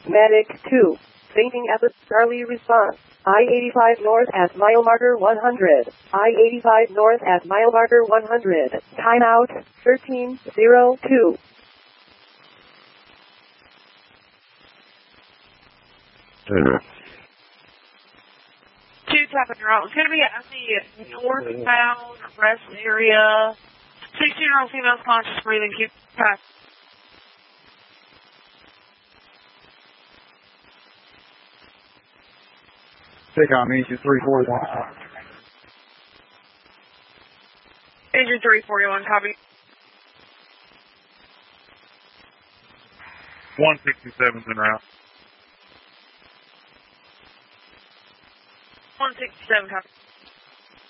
Medic 2. Fainting at the Charlie response. I-85 north at mile marker 100. I-85 north at mile marker 100. Timeout 13:02. Two tapping route. It's going to be at the northbound rest area. 16-year-old female conscious breathing. Keep pass. Take on me, 341. Engine 341, copy. 167's en route. 167, copy.